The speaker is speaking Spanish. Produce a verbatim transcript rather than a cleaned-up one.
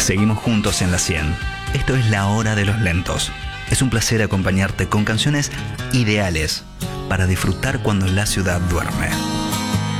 Seguimos juntos en la cien. Esto es La Hora de los Lentos. Es un placer acompañarte con canciones ideales para disfrutar cuando la ciudad duerme.